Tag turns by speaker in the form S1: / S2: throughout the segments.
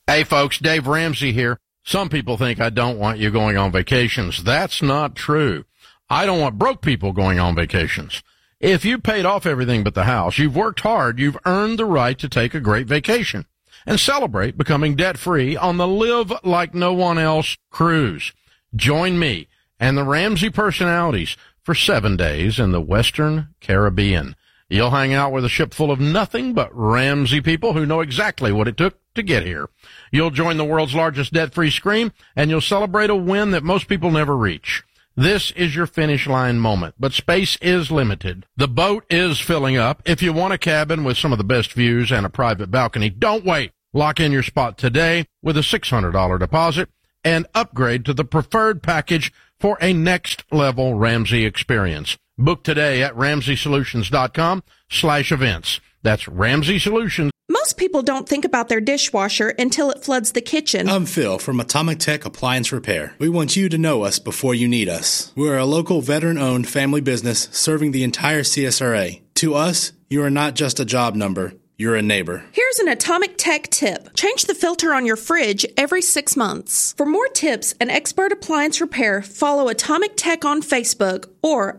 S1: Hey folks, Dave Ramsey here. Some people think I don't want you going on vacations. That's not true. I don't want broke people going on vacations. If you paid off everything but the house, you've worked hard, you've earned the right to take a great vacation and celebrate becoming debt-free on the Live Like No One Else cruise. Join me and the Ramsey personalities for 7 days in the Western Caribbean. You'll hang out with a ship full of nothing but Ramsey people who know exactly what it took to get here. You'll join the world's largest debt-free scream, and you'll celebrate a win that most people never reach. This is your finish line moment, but space is limited. The boat is filling up. If you want a cabin with some of the best views and a private balcony, don't wait. Lock in your spot today with a $600 deposit and upgrade to the preferred package for a next-level Ramsey experience. Book today at RamseySolutions.com/events. That's Ramsey Solutions.
S2: Most people don't think about their dishwasher until it floods the kitchen.
S3: I'm Phil from Atomic Tech Appliance Repair. We want you to know us before you need us. We're a local veteran-owned family business serving the entire CSRA. To us, you are not just a job number. You're a neighbor.
S2: Here's an Atomic Tech tip. Change the filter on your fridge every 6 months. For more tips and expert appliance repair, follow Atomic Tech on Facebook or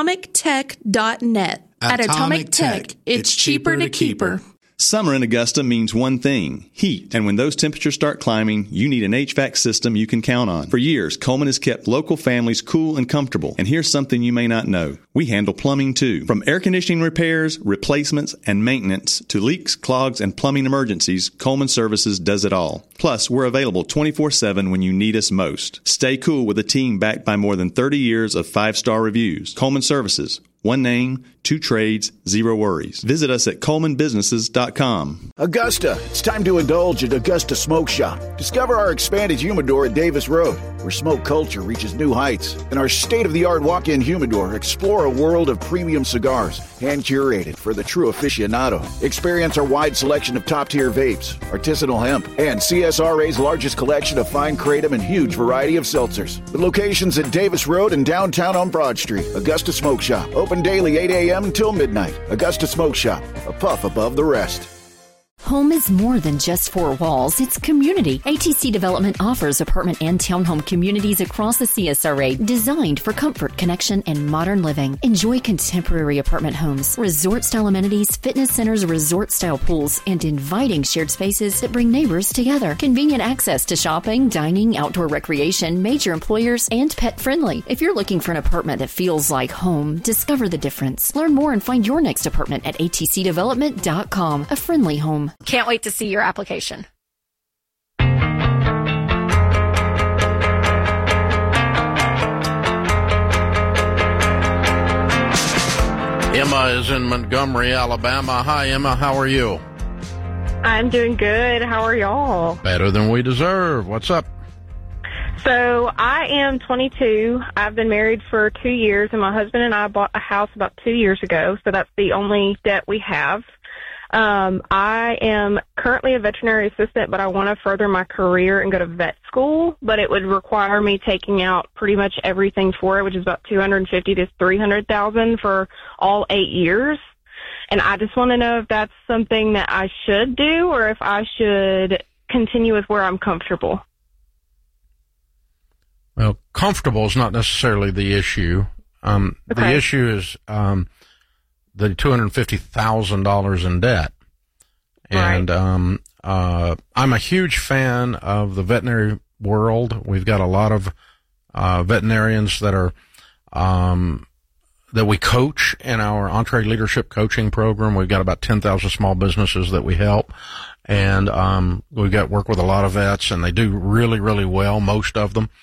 S2: atomictech.net. At Atomic Tech, it's cheaper to keep her.
S4: Summer in Augusta means one thing, heat. And when those temperatures start climbing, you need an HVAC system you can count on. For years, Coleman has kept local families cool and comfortable. And here's something you may not know. We handle plumbing too. From air conditioning repairs, replacements, and maintenance to leaks, clogs, and plumbing emergencies, Coleman Services does it all. Plus, we're available 24/7 when you need us most. Stay cool with a team backed by more than 30 years of 5-star reviews. Coleman Services. One name, 2 trades, 0 worries. Visit us at ColemanBusinesses.com.
S5: Augusta, it's time to indulge at Augusta Smoke Shop. Discover our expanded humidor at Davis Road, where smoke culture reaches new heights. And our state-of-the-art walk-in humidor, explore a world of premium cigars, hand-curated for the true aficionado. Experience our wide selection of top-tier vapes, artisanal hemp, and CSRA's largest collection of fine kratom and huge variety of seltzers. With locations at Davis Road and downtown on Broad Street, Augusta Smoke Shop. Open daily 8 a.m. until midnight. Augusta Smoke Shop, a puff above the rest.
S6: Home is more than just 4 walls, it's community. ATC Development offers apartment and townhome communities across the CSRA designed for comfort, connection, and modern living. Enjoy contemporary apartment homes, resort-style amenities, fitness centers, resort-style pools, and inviting shared spaces that bring neighbors together. Convenient access to shopping, dining, outdoor recreation, major employers, and pet-friendly. If you're looking for an apartment that feels like home, discover the difference. Learn more and find your next apartment at atcdevelopment.com. A friendly home.
S7: Can't wait to see your application.
S1: Emma is in Montgomery, Alabama. Hi, Emma. How are you?
S8: I'm doing good. How are y'all?
S1: Better than we deserve. What's up?
S8: So I am 22. I've been married for 2 years, and my husband and I bought a house about 2 years ago, so that's the only debt we have. I am currently a veterinary assistant, but I want to further my career and go to vet school, but it would require me taking out pretty much everything for it, which is about $250,000 to $300,000 for all 8 years. And I just want to know if that's something that I should do or if I should continue with where I'm comfortable.
S1: Well, comfortable is not necessarily the issue.
S8: Okay.
S1: The issue is, the $250,000 in debt. And,
S8: Right.
S1: I'm a huge fan of the veterinary world. We've got a lot of, veterinarians that are, that we coach in our Entree Leadership Coaching Program. We've got about 10,000 small businesses that we help. And, we've got work with a lot of vets, and they do really, really well, most of them.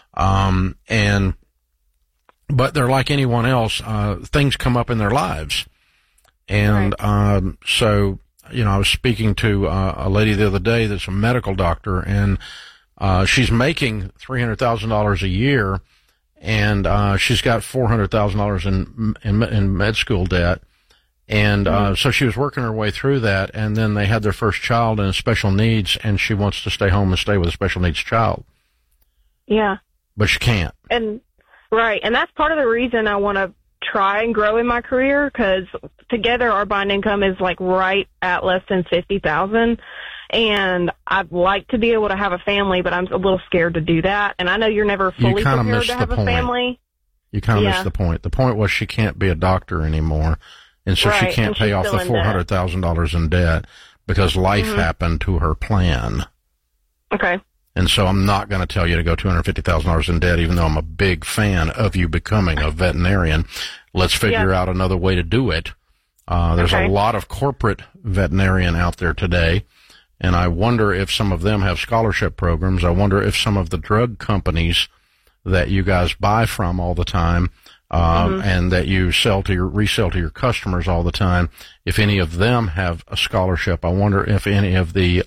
S1: But they're like anyone else. Things come up in their lives. And, so, you know, I was speaking to, a lady the other day that's a medical doctor, and, she's making $300,000 a year, and, she's got $400,000 in med school debt. And, so she was working her way through that, and then they had their first child in special needs, and she wants to stay home and stay with a special needs child.
S8: Yeah.
S1: But she can't.
S8: And right. And that's part of the reason I want to try and grow in my career, because together our bond income is like right at less than $50,000. And I'd like to be able to have a family, but I'm a little scared to do that. And I know you're never fully prepared to have a family.
S1: You kind of missed the point. The point was she can't be a doctor anymore, and so she can't pay off the $400,000 in debt because life happened to her plan.
S8: Okay.
S1: And so I'm not going to tell you to go $250,000 in debt, even though I'm a big fan of you becoming a veterinarian. Let's figure out another way to do it. There's a lot of corporate veterinarian out there today, and I wonder if some of them have scholarship programs. I wonder if some of the drug companies that you guys buy from all the time, and that you resell to your customers all the time, if any of them have a scholarship. I wonder if any of the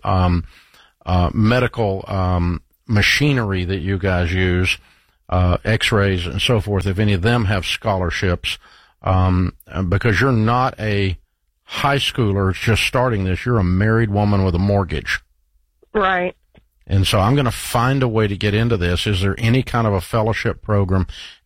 S1: medical machinery that you guys use, x-rays and so forth, if any of them have scholarships, because you're not a high schooler just starting this. You're a married woman with a mortgage.
S8: Right.
S1: And so I'm going to find a way to get into this. Is there any kind of a fellowship program,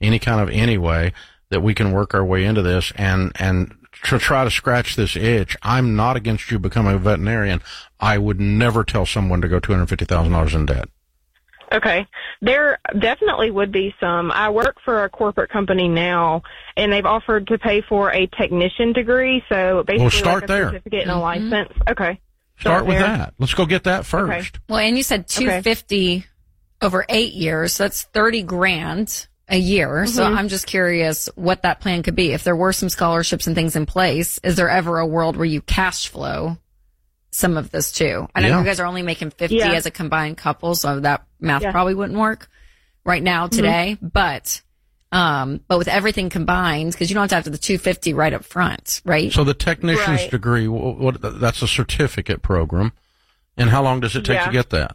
S1: any way that we can work our way into this and to try to scratch this itch? I'm not against you becoming a veterinarian. I would never tell someone to go $250,000 in debt.
S8: Okay. There definitely would be some. I work for a corporate company now, and they've offered to pay for a technician degree. So basically,
S1: start
S8: like a
S1: there.
S8: Certificate and a license. Okay.
S1: Start with that. Let's go get that first.
S9: Okay. Well, and you said $250 over 8 years. So that's $30,000 a year. So I'm just curious what that plan could be. If there were some scholarships and things in place, is there ever a world where you cash flow some of this too? I know you guys are only making $50 as a combined couple, so that math probably wouldn't work right now today. But with everything combined, because you don't have to have the $250 right up front, right?
S1: So the technician's degree, that's a certificate program. And how long does it take to get that?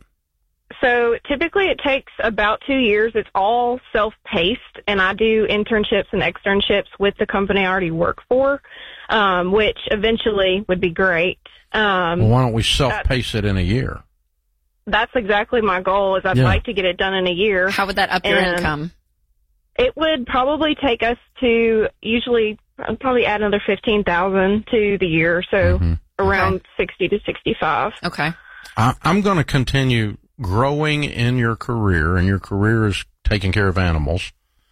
S8: So typically it takes about 2 years. It's all self-paced, and I do internships and externships with the company I already work for, which eventually would be great.
S1: Well, why don't we self-pace it in a year?
S8: That's exactly my goal, is I'd like to get it done in a year.
S9: How would that up your income?
S8: It would probably take us to I'd probably add another $15,000 to the year, so around 60 to 65.
S9: Okay.
S1: I'm going to continue growing in your career, and your career is taking care of animals,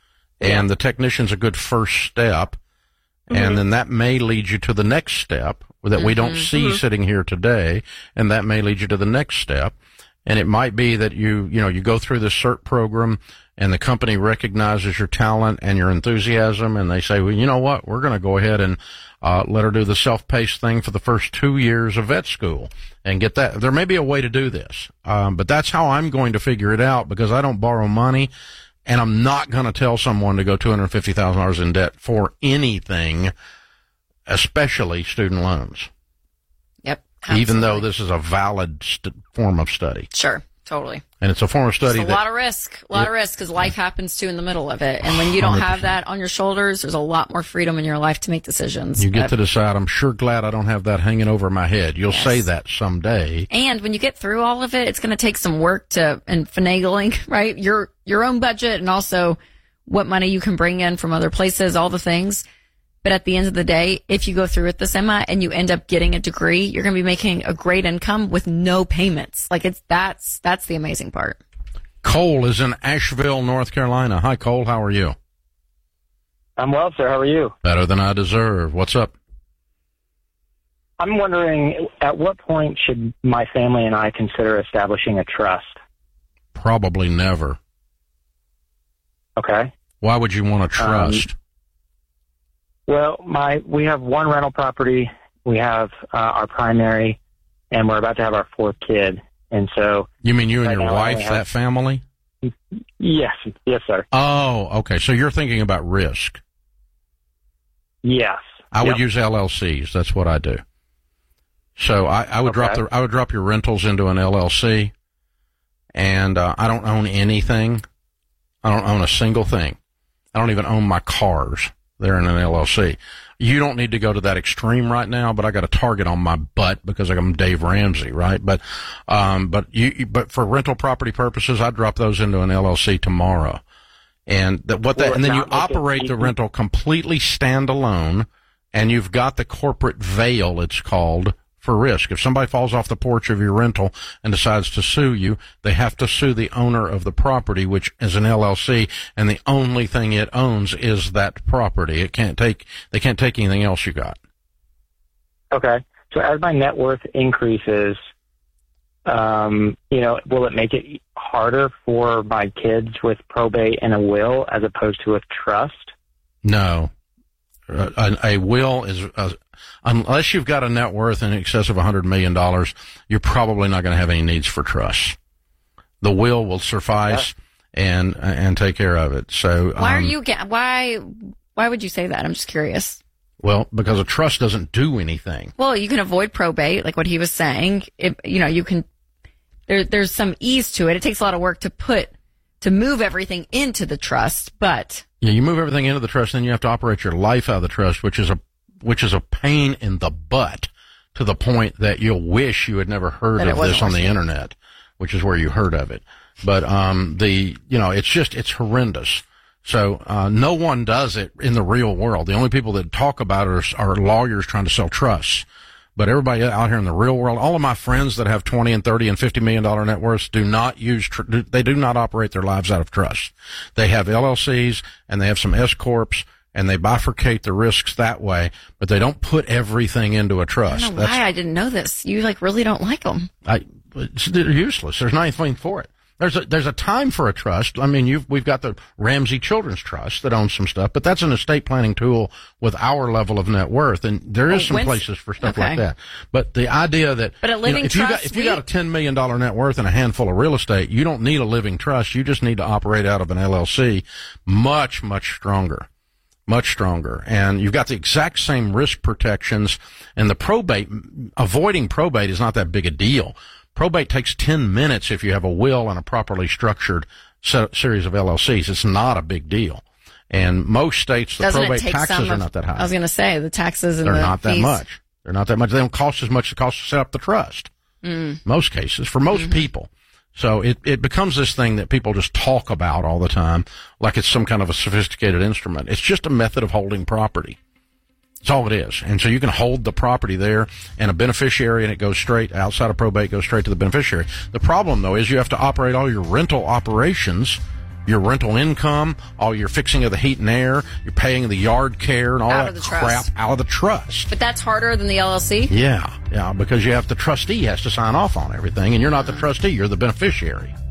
S1: and the technician's a good first step, and then that may lead you to the next step that we don't see sitting here today, and that may lead you to the next step. And it might be that you go through the CERT program, and the company recognizes your talent and your enthusiasm, and they say, well, you know what, we're going to go ahead and let her do the self-paced thing for the first 2 years of vet school and get that. There may be a way to do this, but that's how I'm going to figure it out, because I don't borrow money, and I'm not going to tell someone to go $250,000 in debt for anything, especially student loans.
S9: Yep. Absolutely.
S1: Even though this is a valid form of study.
S9: Sure. Totally.
S1: And it's a form of study.
S9: It's a lot of risk, because life happens too in the middle of it. And when you don't have that on your shoulders, there's a lot more freedom in your life to make decisions.
S1: You get to decide. I'm sure glad I don't have that hanging over my head. You'll say that someday.
S9: And when you get through all of it, it's going to take some work and finagling, right? Your own budget, and also what money you can bring in from other places, all the things. But at the end of the day, if you go through with this, Emma, and you end up getting a degree, you're going to be making a great income with no payments. That's the amazing part.
S1: Cole is in Asheville, North Carolina. Hi, Cole. How are you?
S10: I'm well, sir. How are you?
S1: Better than I deserve. What's up?
S10: I'm wondering, at what point should my family and I consider establishing a trust?
S1: Probably never.
S10: Okay.
S1: Why would you want a trust?
S10: Well, we have one rental property, we have our primary, and we're about to have our fourth kid. And so,
S1: you mean you and your wife, that family?
S10: Yes, sir.
S1: Oh, okay. So you're thinking about risk.
S10: Yes.
S1: I would use LLCs. That's what I do. So I would drop your rentals into an LLC, and I don't own anything. I don't own a single thing. I don't even own my cars. They're in an LLC. You don't need to go to that extreme right now, but I got a target on my butt because I'm Dave Ramsey, right? But for rental property purposes, I drop those into an LLC tomorrow. And then you operate the rental completely standalone, and you've got the corporate veil, it's called, for risk. If somebody falls off the porch of your rental and decides to sue you, they have to sue the owner of the property, which is an LLC, and the only thing it owns is that property. They can't take anything else you got.
S10: Okay. So as my net worth increases, will it make it harder for my kids with probate and a will as opposed to with trust?
S1: No. A will is, unless you've got a net worth in excess of $100 million, you're probably not going to have any needs for trust. The will suffice and take care of it. So
S9: why would you say that? I'm just curious.
S1: Well, because a trust doesn't do anything.
S9: Well, you can avoid probate, like what he was saying. You can. There's some ease to it. It takes a lot of work to move everything into the trust, but
S1: yeah, you move everything into the trust, then you have to operate your life out of the trust, which is a pain in the butt, to the point that you'll wish you had never heard of this on the internet, which is where you heard of it. But it's horrendous. So no one does it in the real world. The only people that talk about it are lawyers trying to sell trusts. But everybody out here in the real world, all of my friends that have 20 and 30 and $50 million net worths do not they do not operate their lives out of trust. They have LLCs and they have some S corps and they bifurcate the risks that way, but they don't put everything into a trust.
S9: I don't know why I didn't know this. You really don't like them.
S1: They're useless. There's nothing for it. There's a time for a trust. I mean, we've got the Ramsey Children's Trust that owns some stuff, but that's an estate planning tool with our level of net worth, and there is some places for stuff like that. But the idea that if you got a $10 million net worth and a handful of real estate, you don't need a living trust. You just need to operate out of an LLC, much, much stronger. Much stronger. And you've got the exact same risk protections, and avoiding probate is not that big a deal. Probate takes 10 minutes if you have a will and a properly structured series of LLCs. It's not a big deal. And most states, the probate taxes are not that high.
S9: I was going to say, the taxes and
S1: They're not that much. They're not that much. They don't cost as much as it costs to set up the trust. Most cases, for most people. So it becomes this thing that people just talk about all the time, like it's some kind of a sophisticated instrument. It's just a method of holding property. That's all it is. And so you can hold the property there and a beneficiary, and it goes straight outside of probate, goes straight to the beneficiary. The problem, though, is you have to operate all your rental operations, your rental income, all your fixing of the heat and air, you're paying the yard care and all that crap out of the trust.
S9: But that's harder than the LLC?
S1: Yeah, because the trustee has to sign off on everything, and you're not the trustee, you're the beneficiary.